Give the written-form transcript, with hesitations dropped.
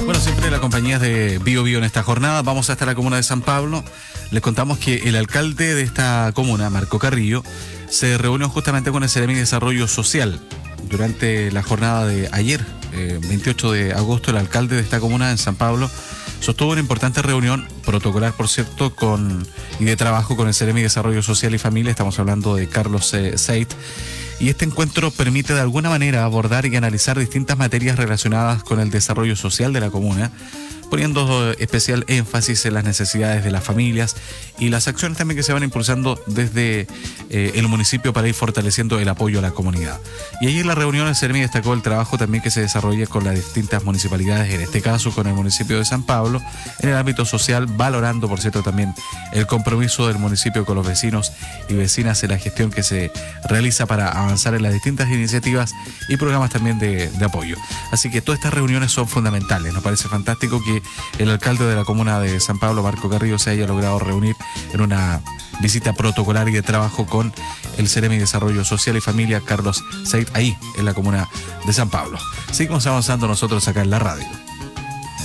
Bueno, siempre la compañía de Bio Bio en esta jornada. Vamos hasta la comuna de San Pablo. Les contamos que el alcalde de esta comuna, Marco Carrillo, se reunió justamente con el Ceremi de Desarrollo Social. Durante la jornada de ayer, 28 de agosto, el alcalde de esta comuna en San Pablo sostuvo una importante reunión protocolar, por cierto, y de trabajo con el Ceremi de Desarrollo Social y Familia. Estamos hablando de Carlos Seit. Y este encuentro permite de alguna manera abordar y analizar distintas materias relacionadas con el desarrollo social de la comuna, poniendo especial énfasis en las necesidades de las familias y las acciones también que se van impulsando desde el municipio para ir fortaleciendo el apoyo a la comunidad. Y ahí en la reunión el Ceremi destacó el trabajo también que se desarrolla con las distintas municipalidades, en este caso con el municipio de San Pablo, en el ámbito social, valorando, por cierto, también el compromiso del municipio con los vecinos y vecinas en la gestión que se realiza para avanzar en las distintas iniciativas y programas también de apoyo. Así que todas estas reuniones son fundamentales. Nos parece fantástico que el alcalde de la comuna de San Pablo, Marco Carrillo, se haya logrado reunir en una visita protocolar y de trabajo con el Ceremi de Desarrollo Social y Familia, Carlos Seit, ahí en la comuna de San Pablo. Seguimos avanzando nosotros acá en la radio.